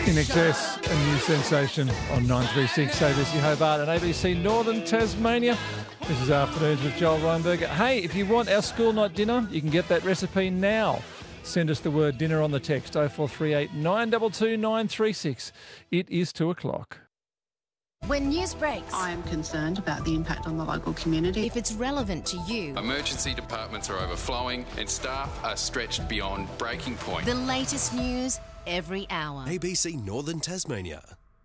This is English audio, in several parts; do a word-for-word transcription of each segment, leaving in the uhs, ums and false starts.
In Excess, a new sensation on nine three six A B C Hobart and A B C Northern Tasmania. This is Afternoons with Joel Reinberger. Hey, if you want our school night dinner, you can get that recipe now. Send us the word dinner on the text oh four three eight, nine two two, nine three six. It is two o'clock. When news breaks, I am concerned about the impact on the local community. If it's relevant to you, emergency departments are overflowing and staff are stretched beyond breaking point. The latest news every hour. A B C Northern Tasmania.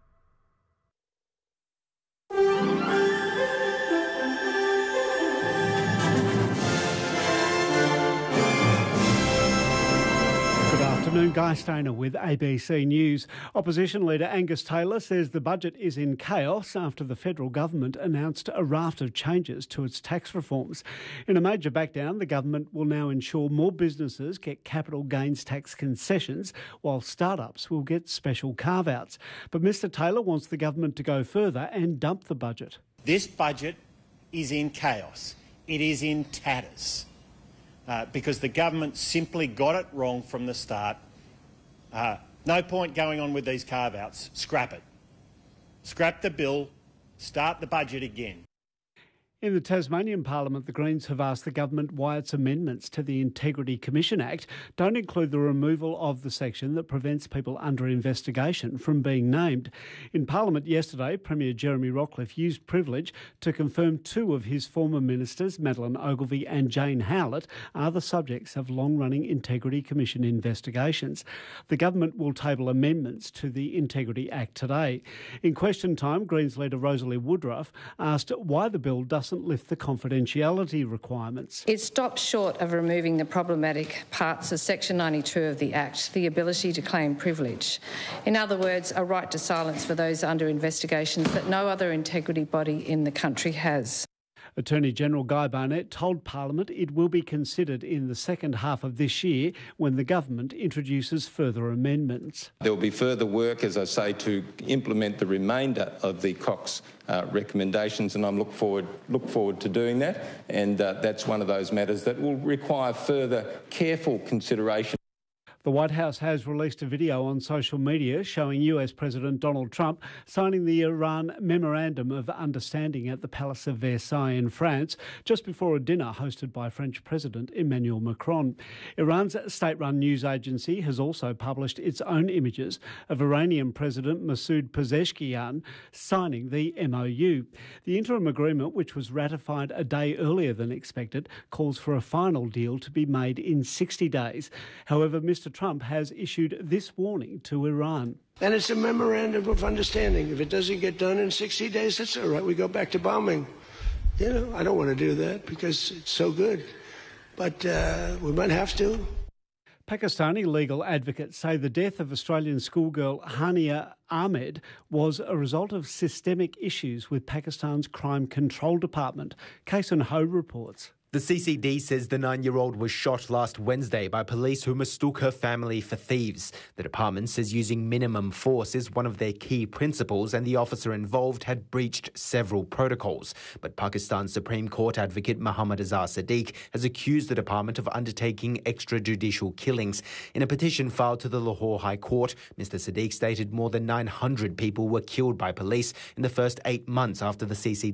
Afternoon, Guy Stainer with A B C News. Opposition leader Angus Taylor says the budget is in chaos after the federal government announced a raft of changes to its tax reforms. In a major backdown, the government will now ensure more businesses get capital gains tax concessions, while startups will get special carve-outs. But Mr Taylor wants the government to go further and dump the budget. This budget is in chaos. It is in tatters. Uh, because the government simply got it wrong from the start. Uh, no point going on with these carve-outs. Scrap it. Scrap the bill. Start the budget again. In the Tasmanian Parliament, the Greens have asked the government why its amendments to the Integrity Commission Act don't include the removal of the section that prevents people under investigation from being named. In Parliament yesterday, Premier Jeremy Rockliff used privilege to confirm two of his former ministers, Madeleine Ogilvie and Jane Howlett, are the subjects of long-running Integrity Commission investigations. The government will table amendments to the Integrity Act today. In question time, Greens leader Rosalie Woodruff asked why the bill doesn't lift the confidentiality requirements. It stops short of removing the problematic parts of Section ninety-two of the Act, the ability to claim privilege. In other words, a right to silence for those under investigations that no other integrity body in the country has. Attorney General Guy Barnett told Parliament it will be considered in the second half of this year when the government introduces further amendments. There will be further work, as I say, to implement the remainder of the Cox uh, recommendations, and I'm look forward look forward to doing that. And uh, that's one of those matters that will require further careful consideration. The White House has released a video on social media showing U S President Donald Trump signing the Iran Memorandum of Understanding at the Palace of Versailles in France, just before a dinner hosted by French President Emmanuel Macron. Iran's state-run news agency has also published its own images of Iranian President Masoud Pezeshkian signing the M O U. The interim agreement, which was ratified a day earlier than expected, calls for a final deal to be made in sixty days. However, Mr Trump has issued this warning to Iran. And it's a memorandum of understanding. If it doesn't get done in sixty days, that's all right. We go back to bombing. You know, I don't want to do that because it's so good. But uh, we might have to. Pakistani legal advocates say the death of Australian schoolgirl Hania Ahmed was a result of systemic issues with Pakistan's Crime Control Department. Kason Ho reports. The C C D says the nine-year-old was shot last Wednesday by police who mistook her family for thieves. The department says using minimum force is one of their key principles, and the officer involved had breached several protocols. But Pakistan's Supreme Court advocate Muhammad Azhar Sadiq has accused the department of undertaking extrajudicial killings. In a petition filed to the Lahore High Court, Mister Sadiq stated more than nine hundred people were killed by police in the first eight months after the C C D